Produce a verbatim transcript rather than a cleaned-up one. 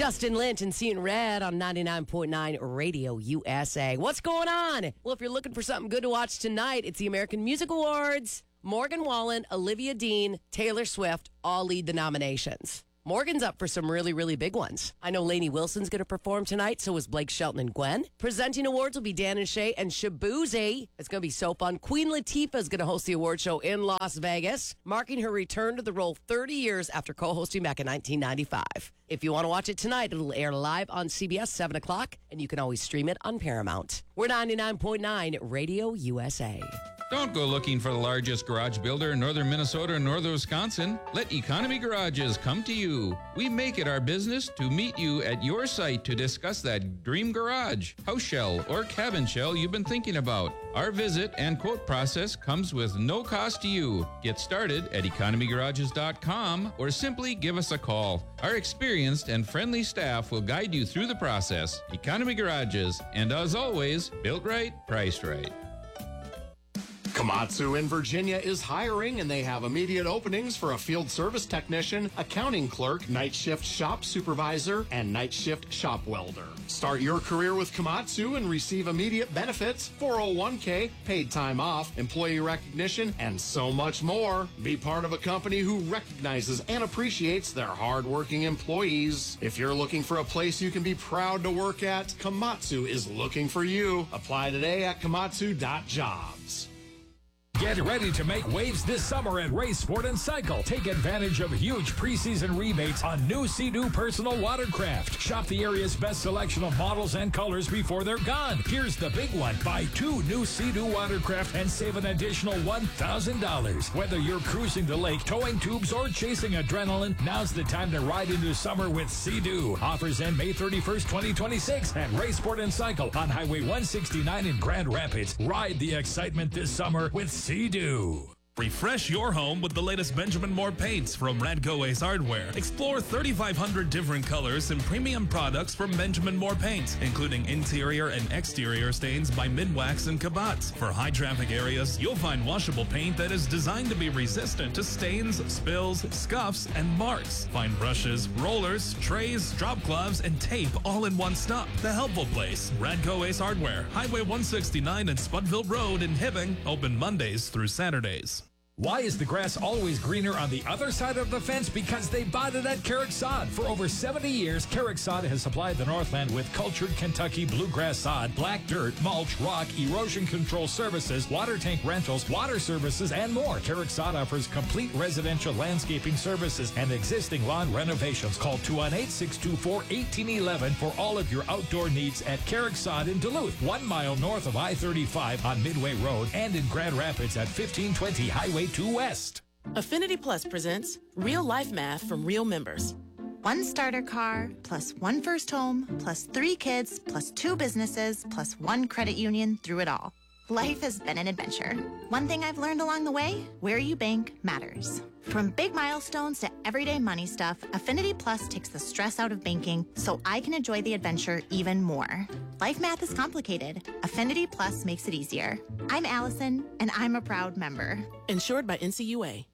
Dustin Lynch and Seeing Red on ninety-nine point nine Radio U S A. What's going on? Well, if you're looking for something good to watch tonight, it's the American Music Awards. Morgan Wallen, Olivia Dean, Taylor Swift all lead the nominations. Morgan's up for some really, really big ones. I know Lainey Wilson's going to perform tonight, so is Blake Shelton and Gwen. Presenting awards will be Dan and Shay and Shabuzi. It's going to be so fun. Queen Latifah is going to host the award show in Las Vegas, marking her return to the role thirty years after co-hosting back in nineteen ninety-five. If you want to watch it tonight, it'll air live on C B S, seven o'clock, and you can always stream it on Paramount. We're ninety-nine point nine Radio U S A. Don't go looking for the largest garage builder in northern Minnesota or northern Wisconsin. Let Economy Garages come to you. We make it our business to meet you at your site to discuss that dream garage, house shell, or cabin shell you've been thinking about. Our visit and quote process comes with no cost to you. Get started at economy garages dot com or simply give us a call. Our experienced and friendly staff will guide you through the process. Economy Garages, and as always, built right, priced right. Komatsu in Virginia is hiring, and they have immediate openings for a field service technician, accounting clerk, night shift shop supervisor, and night shift shop welder. Start your career with Komatsu and receive immediate benefits, four oh one k, paid time off, employee recognition, and so much more. Be part of a company who recognizes and appreciates their hard-working employees. If you're looking for a place you can be proud to work at, Komatsu is looking for you. Apply today at komatsu dot jobs. Get ready to make waves this summer at Race Sport and Cycle. Take advantage of huge preseason rebates on new Sea-Doo personal watercraft. Shop the area's best selection of models and colors before they're gone. Here's the big one. Buy two new Sea-Doo watercraft and save an additional one thousand dollars. Whether you're cruising the lake, towing tubes, or chasing adrenaline, now's the time to ride into summer with Sea-Doo. Offers end May thirty-first, twenty twenty-six at Race Sport and Cycle on Highway one sixty-nine in Grand Rapids. Ride the excitement this summer with Sea-Doo. Sea-Doo. Refresh your home with the latest Benjamin Moore paints from Radco Ace Hardware. Explore thirty-five hundred different colors and premium products from Benjamin Moore paints, including interior and exterior stains by Midwax and Kabatz. For high traffic areas, you'll find washable paint that is designed to be resistant to stains, spills, scuffs, and marks. Find brushes, rollers, trays, drop gloves, and tape all in one stop. The helpful place, Radco Ace Hardware, Highway one sixty-nine and Spudville Road in Hibbing, open Mondays through Saturdays. Why is the grass always greener on the other side of the fence? Because they bought it at Carrick Sod. For over seventy years, Carrick Sod has supplied the Northland with cultured Kentucky bluegrass sod, black dirt, mulch, rock, erosion control services, water tank rentals, water services, and more. Carrick Sod offers complete residential landscaping services and existing lawn renovations. Call two one eight, six two four, one eight one one for all of your outdoor needs at Carrick Sod in Duluth, one mile north of I thirty-five on Midway Road, and in Grand Rapids at fifteen twenty Highway two West. Affinity Plus presents Real Life Math from real members. One starter car, plus one first home, plus three kids, plus two businesses, plus one credit union through it all. Life has been an adventure. One thing I've learned along the way, where you bank matters. From big milestones to everyday money stuff, Affinity Plus takes the stress out of banking so I can enjoy the adventure even more. Life math is complicated. Affinity Plus makes it easier. I'm Allison, and I'm a proud member. Insured by N C U A.